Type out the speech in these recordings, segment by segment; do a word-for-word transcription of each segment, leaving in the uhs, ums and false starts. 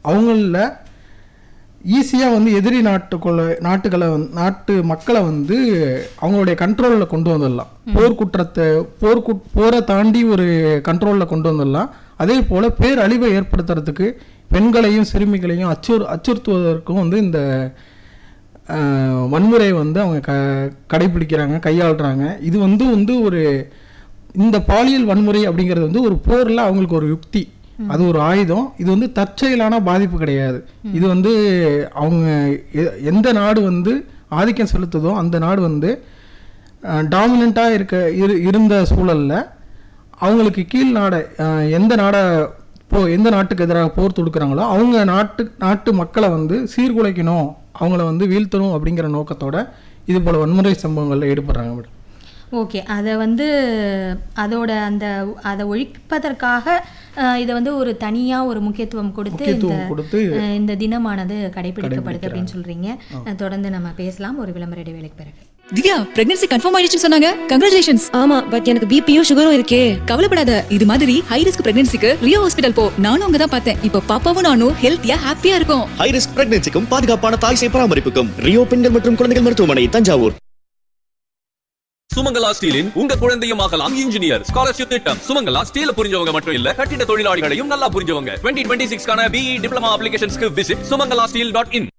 அவங்கள ஈஸியாக வந்து எதிரி நாட்டுக்குள்ள நாட்டுகளை வந்து நாட்டு மக்களை வந்து அவங்களுடைய கண்ட்ரோலில் கொண்டு வந்துடலாம். போர்க்குற்றத்தை போர்க்கு போரை தாண்டி ஒரு கண்ட்ரோலில் கொண்டு வந்துடலாம். அதே போல் பேரழிவை ஏற்படுத்துறதுக்கு பெண்களையும் சிறுமிகளையும் அச்சுறு அச்சுறுத்துவதற்கும் வந்து இந்த வன்முறையை வந்து அவங்க க கடைபிடிக்கிறாங்க, கையாளுறாங்க. இது வந்து வந்து ஒரு இந்த பாலியல் வன்முறை அப்படிங்கிறது வந்து ஒரு போரில் அவங்களுக்கு ஒரு யுக்தி, அது ஒரு ஆயுதம். இது வந்து தற்செயலான பாதிப்பு கிடையாது. இது வந்து அவங்க எந்த நாடு வந்து ஆதிக்கம் செலுத்துதோ அந்த நாடு வந்து டாமினண்ட்டாக இருக்க இரு இருந்த சூழலில் அவங்களுக்கு கீழ் நாடை எந்த நாடை போ எந்த நாட்டுக்கு எதிராக போர் தொடுக்கிறாங்களோ அவங்க நாட்டு நாட்டு மக்களை வந்து சீர்குலைக்கணும், அவங்கள வந்து வீழ்த்தணும் அப்படிங்கிற நோக்கத்தோட இது போல் வன்முறை சம்பவங்களில் ஈடுபடுறாங்க மேடம். ஓகே, அதை வந்து அதோட அந்த அதை ஒழிப்பதற்காக இதை வந்து ஒரு தனியாக ஒரு முக்கியத்துவம் கொடுத்து கொடுத்து இந்த தினமானது கடைபிடிக்கப்படுது அப்படின்னு சொல்கிறீங்க. தொடர்ந்து நம்ம பேசலாம் ஒரு விளம்பர இடைவேளைக்கு பிறகு. திவ்யா, பிரெக்னன்சி கன்ஃபார்ம் ஆயிடுச்சுன்னு சொன்னாங்க. கங்க்ராச்சுலேஷன்ஸ். ஆமா, பட் எனக்கு பிபியும் சுகரும் இருக்கே. கவலைப்படாத, இது மாதிரி ஹை ரிஸ்க் பிரெக்னன்சிக்கு ரியோ ஹாஸ்பிடல் போ. நானும் அங்க தான் பார்த்தேன். இப்போ பாப்பாவும் நானும் ஹெல்த்தியா ஹாப்பியா இருக்கும். ஹை ரிஸ்க் பிரெக்னன்சிக்கும் பாதுகாப்பான தாய் சேய் பராமரிப்புக்கும் ரியோ பெண்கள் மற்றும் குழந்தைகள் மருத்துவமனை, தஞ்சாவூர். சுமங்கலா ஸ்டீலின் உங்க குழந்தையும் ஆகலாம் இன்ஜினியர் ஸ்காலர்ஷிப் திட்டம். சுமங்கலா ஸ்டீல் புரிஞ்சவங்க மட்டும் இல்ல, கட்டிட தொழிலாளிகளையும் நல்லா புரிஞ்சவங்க. டுவெண்ட்டி டுவெண்ட்டி சிக்ஸ் கான BE diploma அப்ளிகேஷன்ஸ்க்கு visit Sumangala steel dot in.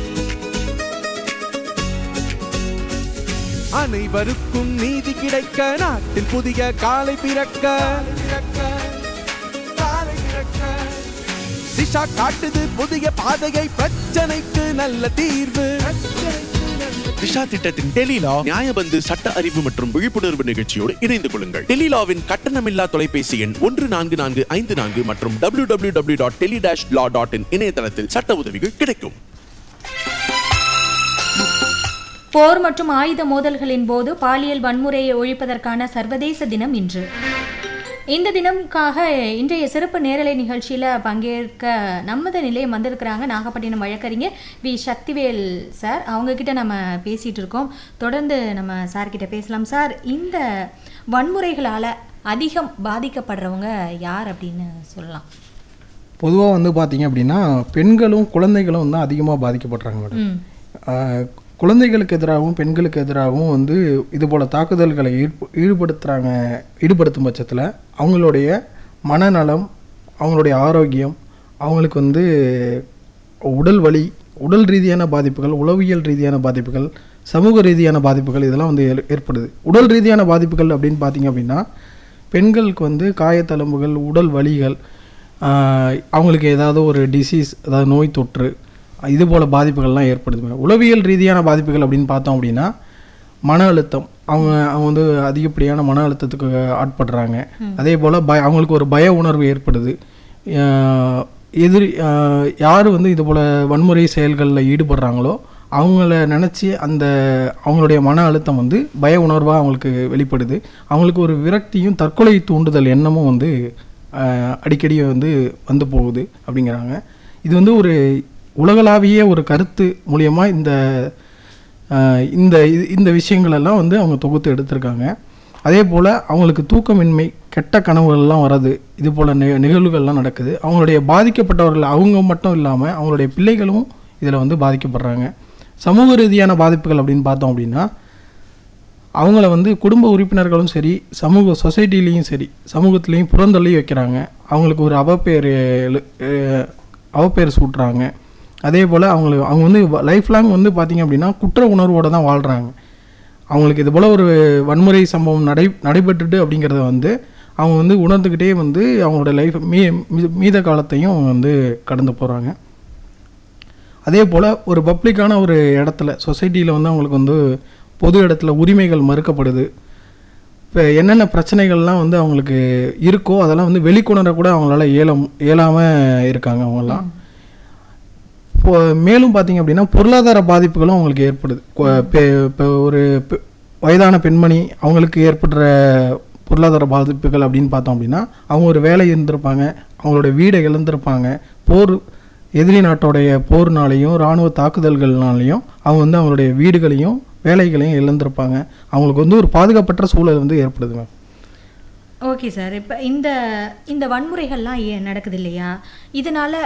அனைவருக்கும் நீதி கிடைக்க, நாட்டில் புதிய காலை பிறக்க, திஷா காட்டுது புதிய பாதையை, பிரச்சனைக்கு நல்ல தீர்வு. திஷா திட்டத்தின் டெலிலா நியாயபந்து சட்ட அறிவு மற்றும் விழிப்புணர்வு நிகழ்ச்சியோடு இணைந்து கொள்ளுங்கள். டெலிலாவின் கட்டணமில்லா தொலைபேசி எண் ஒன்று நான்கு நான்கு ஐந்து நான்கு மற்றும் W W W dot tele dash law dot in இணையதளத்தில் சட்ட உதவிகள் கிடைக்கும். போர் மற்றும் ஆயுத மோதல்களின் போது பாலியல் வன்முறையை ஒழிப்பதற்கான சர்வதேச தினம் இன்று. இந்த தினம்காக இன்றைய சிறப்பு நேரலை நிகழ்ச்சியில் பங்கேற்க நமது நிலையம் வந்திருக்கிறாங்க நாகப்பட்டினம் வழக்கறிஞர் வி சக்திவேல் சார். அவங்கக்கிட்ட நம்ம பேசிகிட்டு இருக்கோம். தொடர்ந்து நம்ம சார்கிட்ட பேசலாம். சார், இந்த வன்முறைகளால் அதிகம் பாதிக்கப்படுறவங்க யார் அப்படின்னு சொல்லலாம்? பொதுவாக வந்து பார்த்தீங்க அப்படின்னா பெண்களும் குழந்தைகளும் தான் அதிகமாக பாதிக்கப்படுறாங்க மேடம். குழந்தைகளுக்கு எதிராகவும் பெண்களுக்கு எதிராகவும் வந்து இது போல் தாக்குதல்களை ஈடுபடுத்துகிறாங்க. ஈடுபடுத்தும் பட்சத்தில் அவங்களுடைய மனநலம், அவங்களுடைய ஆரோக்கியம், அவங்களுக்கு வந்து உடல் வலி, உடல் ரீதியான பாதிப்புகள், உளவியல் ரீதியான பாதிப்புகள், சமூக ரீதியான பாதிப்புகள் இதெல்லாம் வந்து ஏற்படுது. உடல் ரீதியான பாதிப்புகள் அப்படின்னு பார்த்திங்க அப்படின்னா பெண்களுக்கு வந்து காயத்தழும்புகள், உடல் வலிகள், அவங்களுக்கு ஏதாவது ஒரு டிசீஸ், அதாவது நோய் தொற்று, இது போல் பாதிப்புகள்லாம் ஏற்படுது. உளவியல் ரீதியான பாதிப்புகள் அப்படின்னு பார்த்தோம் அப்படின்னா மன அழுத்தம், அவங்க அவங்க வந்து அதிகப்படியான மன அழுத்தத்துக்கு ஆட்படுறாங்க. அதே போல் பய அவங்களுக்கு ஒரு பய உணர்வு ஏற்படுது. எதிரி யார் வந்து இது போல் வன்முறை செயல்களில் ஈடுபடுறாங்களோ அவங்கள நினச்சி அந்த அவங்களுடைய மன அழுத்தம் வந்து பய உணர்வாக அவங்களுக்கு வெளிப்படுது. அவங்களுக்கு ஒரு விரக்தியும் தற்கொலை தூண்டுதல் எண்ணமும் வந்து அடிக்கடி வந்து வந்து போகுது அப்படிங்கிறாங்க. இது வந்து ஒரு உலகளாவிய ஒரு கருத்து மூலியமாக இந்த இந்த இந்த விஷயங்களெல்லாம் வந்து அவங்க தொகுத்து எடுத்திருக்காங்க. அதே போல் அவங்களுக்கு தூக்கமின்மை, கெட்ட கனவுகள்லாம் வர்றது, இது போல் நி நிகழ்வுகள்லாம் நடக்குது. அவங்களுடைய பாதிக்கப்பட்டவர்கள் அவங்க மட்டும் இல்லாமல் அவங்களுடைய பிள்ளைகளும் இதில் வந்து பாதிக்கப்படுறாங்க. சமூக ரீதியான பாதிப்புகள் அப்படின்னு பார்த்தோம் அப்படின்னா அவங்கள வந்து குடும்ப உறுப்பினர்களும் சரி, சமூக சொசைட்டிலையும் சரி, சமூகத்துலேயும் புறந்தள்ளி வைக்கிறாங்க. அவங்களுக்கு ஒரு அவப்பேர் அவப்பேர் சூட்டுறாங்க. அதே போல் அவங்களுக்கு அவங்க வந்து லைஃப் லாங் வந்து பார்த்திங்க அப்படின்னா குற்ற உணர்வோடு தான் வாழ்கிறாங்க. அவங்களுக்கு இது போல் ஒரு வன்முறை சம்பவம் நடை நடைபெற்றுட்டு அப்படிங்கிறத வந்து அவங்க வந்து உணர்ந்துக்கிட்டே வந்து அவங்களோட லைஃப் மீ மீத காலத்தையும் அவங்க வந்து கடந்து போகிறாங்க. அதே போல் ஒரு பப்ளிக்கான ஒரு இடத்துல சொசைட்டியில் வந்து அவங்களுக்கு வந்து பொது இடத்துல உரிமைகள் மறுக்கப்படுது. இப்போ என்னென்ன பிரச்சனைகள்லாம் வந்து அவங்களுக்கு இருக்கோ அதெல்லாம் வந்து வெளிக்கொணர கூட அவங்களால இயலம் இயலாமல் இருக்காங்க அவங்கெல்லாம். இப்போ மேலும் பார்த்திங்க அப்படின்னா பொருளாதார பாதிப்புகளும் அவங்களுக்கு ஏற்படுது. இப்போ ஒரு வயதான பெண்மணி அவங்களுக்கு ஏற்படுற பொருளாதார பாதிப்புகள் அப்படின்னு பார்த்தோம் அப்படின்னா அவங்க ஒரு வேலை இருந்திருப்பாங்க, அவங்களோட வீடை இழந்திருப்பாங்க. போர் எதிரி நாட்டோடைய போர்னாலையும் இராணுவ தாக்குதல்கள்னாலையும் அவங்க வந்து அவங்களுடைய வீடுகளையும் வேலைகளையும் இழந்திருப்பாங்க. அவங்களுக்கு வந்து ஒரு பாதுகாப்பற்ற சூழல் வந்து ஏற்படுது மேம். ஓகே சார், இப்போ இந்த இந்த வன்முறைகள்லாம் நடக்குது இல்லையா, இதனால்